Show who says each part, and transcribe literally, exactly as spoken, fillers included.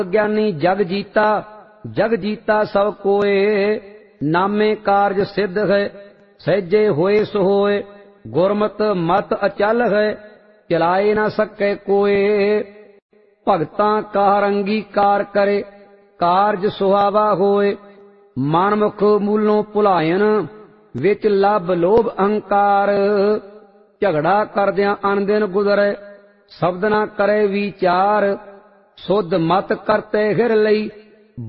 Speaker 1: ਗਿਆਨੀ ਜਗ ਜੀਤਾ, ਜਗ ਜੀਤਾ ਸਭ ਕੋਏ। ਨਾਮੇ ਕਾਰਜ ਸਿੱਧ ਹੈ, ਸਹਿਜੇ ਹੋਏ ਸੋ ਹੋਏ। ਗੁਰਮਤਿ ਮਤ ਅਚਲ ਹੈ, ਚਲਾਏ ਨਾ ਸਕੇ ਕੋਏ। ਭਗਤਾਂ ਕਾਰ ਅੰਗੀਕਾਰ ਕਰੇ, ਕਾਰਜ ਸੁਹਾਵਾ ਹੋਏ। ਮਨਮੁਖ ਮੂਲੋਂ ਭੁਲਾਇਨ, ਵਿੱਚ ਲੱਭ ਲੋਭ ਅਹੰਕਾਰ। ਝਗੜਾ ਕਰਦਿਆਂ ਅਨਦਿਨ ਗੁਜ਼ਰੇ, ਸ਼ਬਦ ਨਾ ਕਰੇ ਵਿਚਾਰ। ਸੁਧ ਮਤ ਕਰਤੇ ਹਿਰ ਲਈ,